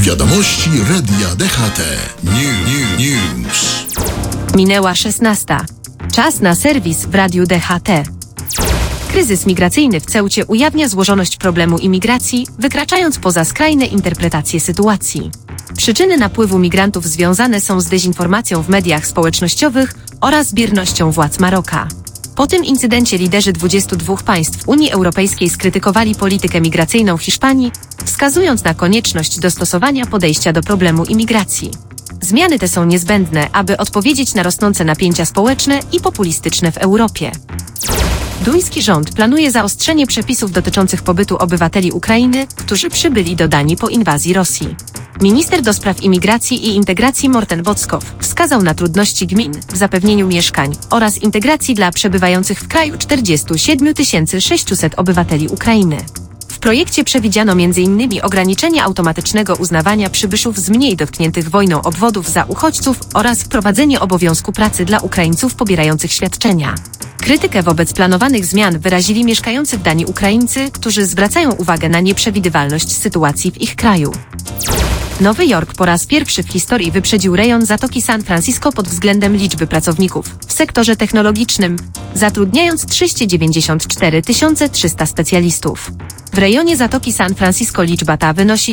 Wiadomości Radia DHT. News. Minęła 16. Czas na serwis w Radiu DHT. Kryzys migracyjny w Ceucie ujawnia złożoność problemu imigracji, wykraczając poza skrajne interpretacje sytuacji. Przyczyny napływu migrantów związane są z dezinformacją w mediach społecznościowych oraz biernością władz Maroka. Po tym incydencie liderzy 22 państw Unii Europejskiej skrytykowali politykę migracyjną Hiszpanii, wskazując na konieczność dostosowania podejścia do problemu imigracji. Zmiany te są niezbędne, aby odpowiedzieć na rosnące napięcia społeczne i populistyczne w Europie. Duński rząd planuje zaostrzenie przepisów dotyczących pobytu obywateli Ukrainy, którzy przybyli do Danii po inwazji Rosji. Minister do spraw imigracji i integracji Morten Botskov wskazał na trudności gmin w zapewnieniu mieszkań oraz integracji dla przebywających w kraju 47 600 obywateli Ukrainy. W projekcie przewidziano m.in. ograniczenie automatycznego uznawania przybyszów z mniej dotkniętych wojną obwodów za uchodźców oraz wprowadzenie obowiązku pracy dla Ukraińców pobierających świadczenia. Krytykę wobec planowanych zmian wyrazili mieszkający w Danii Ukraińcy, którzy zwracają uwagę na nieprzewidywalność sytuacji w ich kraju. Nowy Jork po raz pierwszy w historii wyprzedził rejon Zatoki San Francisco pod względem liczby pracowników w sektorze technologicznym, zatrudniając 294 300 specjalistów. W rejonie Zatoki San Francisco liczba ta wynosi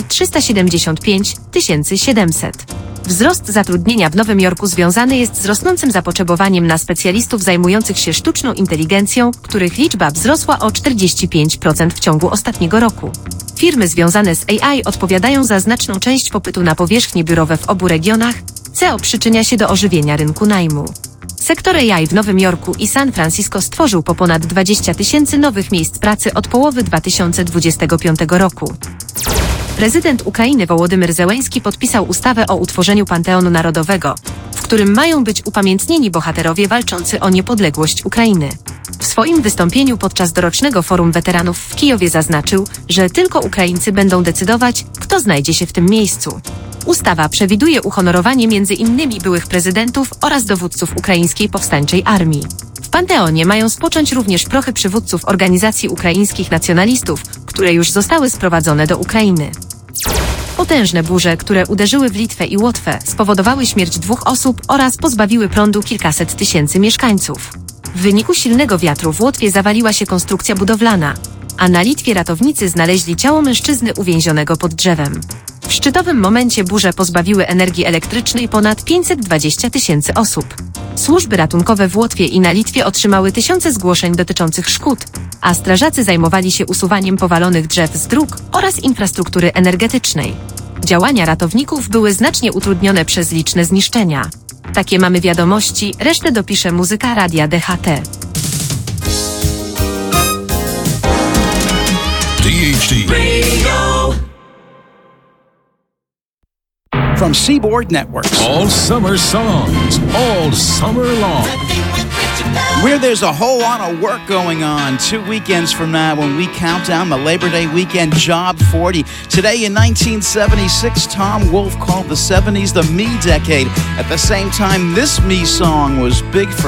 375 700. Wzrost zatrudnienia w Nowym Jorku związany jest z rosnącym zapotrzebowaniem na specjalistów zajmujących się sztuczną inteligencją, których liczba wzrosła o 45% w ciągu ostatniego roku. Firmy związane z AI odpowiadają za znaczną część popytu na powierzchnie biurowe w obu regionach, co przyczynia się do ożywienia rynku najmu. Sektor AI w Nowym Jorku i San Francisco stworzył po ponad 20 000 nowych miejsc pracy od połowy 2025 roku. Prezydent Ukrainy Wołodymyr Zełenski podpisał ustawę o utworzeniu Panteonu Narodowego, w którym mają być upamiętnieni bohaterowie walczący o niepodległość Ukrainy. W swoim wystąpieniu podczas dorocznego Forum Weteranów w Kijowie zaznaczył, że tylko Ukraińcy będą decydować, kto znajdzie się w tym miejscu. Ustawa przewiduje uhonorowanie m.in. byłych prezydentów oraz dowódców ukraińskiej powstańczej armii. W Panteonie mają spocząć również prochy przywódców organizacji ukraińskich nacjonalistów, które już zostały sprowadzone do Ukrainy. Potężne burze, które uderzyły w Litwę i Łotwę, spowodowały śmierć 2 osób oraz pozbawiły prądu kilkaset tysięcy mieszkańców. W wyniku silnego wiatru w Łotwie zawaliła się konstrukcja budowlana, a na Litwie ratownicy znaleźli ciało mężczyzny uwięzionego pod drzewem. W szczytowym momencie burze pozbawiły energii elektrycznej ponad 520 000 osób. Służby ratunkowe w Łotwie i na Litwie otrzymały tysiące zgłoszeń dotyczących szkód, a strażacy zajmowali się usuwaniem powalonych drzew z dróg oraz infrastruktury energetycznej. Działania ratowników były znacznie utrudnione przez liczne zniszczenia. Takie mamy wiadomości, resztę dopisze muzyka Radia DHT. DHT Radio. From Seaboard Networks, All summer songs, all summer long. where there's a whole lot of work going on. 2 weekends from now when we count down the Labor Day weekend Job 40. Today in 1976, Tom Wolfe called the 70s the Me Decade. At the same time, this Me song was big for